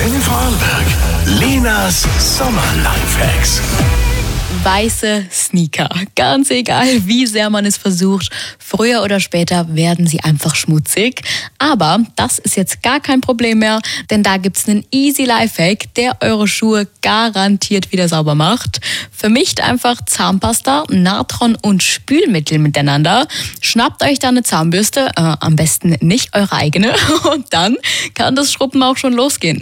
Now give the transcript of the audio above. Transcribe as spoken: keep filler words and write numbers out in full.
Antenne Vorarlberg. Lenas Sommer-Lifehacks. Weiße Sneaker. Ganz egal, wie sehr man es versucht, früher oder später werden sie einfach schmutzig. Aber das ist jetzt gar kein Problem mehr, denn da gibt's einen easy Lifehack, der eure Schuhe garantiert wieder sauber macht. Vermischt einfach Zahnpasta, Natron und Spülmittel miteinander. Schnappt euch da eine Zahnbürste, äh, am besten nicht eure eigene, und dann kann das Schrubben auch schon losgehen.